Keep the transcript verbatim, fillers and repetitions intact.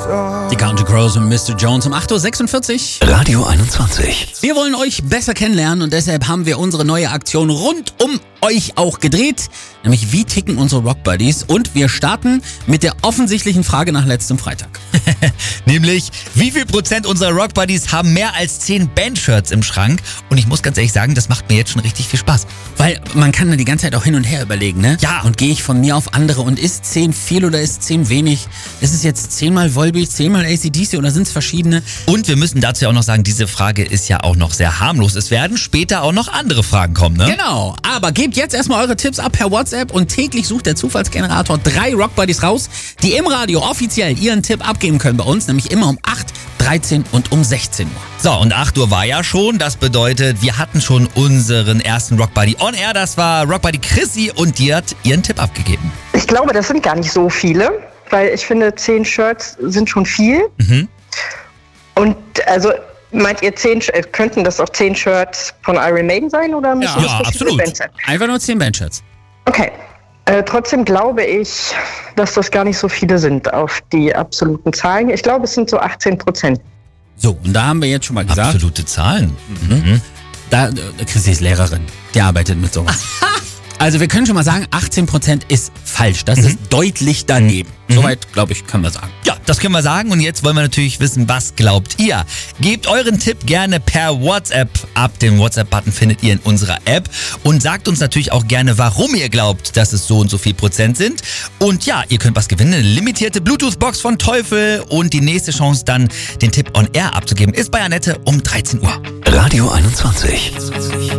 Die Counting Crows und Mister Jones um acht Uhr sechsundvierzig. Radio einundzwanzig. Wir wollen euch besser kennenlernen und deshalb haben wir unsere neue Aktion rund um euch auch gedreht. Nämlich, wie ticken unsere Rock Buddies? Und wir starten mit der offensichtlichen Frage nach letztem Freitag. Nämlich, wie viel Prozent unserer Rock Buddies haben mehr als zehn Bandshirts im Schrank? Und ich muss ganz ehrlich sagen, das macht mir jetzt schon richtig viel Spaß. Weil man kann dann die ganze Zeit auch hin und her überlegen, ne? Ja. Und gehe ich von mir auf andere und ist zehn viel oder ist zehn wenig? Ist es jetzt zehnmal Volbeat, zehnmal A C D C oder sind es verschiedene? Und wir müssen dazu ja auch noch sagen, diese Frage ist ja auch noch sehr harmlos. Es werden später auch noch andere Fragen kommen, ne? Genau, aber gebt jetzt erstmal eure Tipps ab per WhatsApp und täglich sucht der Zufallsgenerator drei Rock Buddies raus, die im Radio offiziell ihren Tipp abgeben können bei uns, nämlich immer um acht, dreizehn und um sechzehn Uhr. So, und acht Uhr war ja schon. Das bedeutet, wir hatten schon unseren ersten Rock Buddy on air. Das war Rock Buddy Chrissy und die hat ihren Tipp abgegeben. Ich glaube, das sind gar nicht so viele, weil ich finde, zehn Shirts sind schon viel. Mhm. Und also, meint ihr, zehn, könnten das auch zehn Shirts von Iron Maiden sein? Oder müssen Ja, das ja, verschiedene absolut. Bands sein? Einfach nur zehn Bandshirts. Okay. Äh, trotzdem glaube ich, dass das gar nicht so viele sind auf die absoluten Zahlen. Ich glaube, es sind so achtzehn Prozent. So, und da haben wir jetzt schon mal gesagt, Absolute Zahlen. Mhm. da, äh, Chrissy ist Lehrerin, die arbeitet mit sowas. Also wir können schon mal sagen, achtzehn Prozent ist falsch. Das ist deutlich daneben. Soweit, glaube ich, können wir sagen. Ja, das können wir sagen. Und jetzt wollen wir natürlich wissen, was glaubt ihr? Gebt euren Tipp gerne per WhatsApp ab. Den WhatsApp-Button findet ihr in unserer App. Und sagt uns natürlich auch gerne, warum ihr glaubt, dass es so und so viel Prozent sind. Und ja, ihr könnt was gewinnen. Eine limitierte Bluetooth-Box von Teufel. Und die nächste Chance dann, den Tipp on air abzugeben, ist bei Annette um dreizehn Uhr. Radio einundzwanzig.